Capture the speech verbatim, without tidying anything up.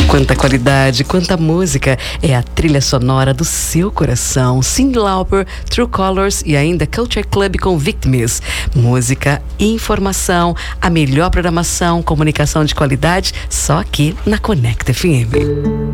Quanta qualidade, quanta música. É a trilha sonora do seu coração. Cyndi Lauper, True Colors e ainda Culture Club com Victims. Música, informação, a melhor programação, comunicação de qualidade, só aqui na Conecta F M.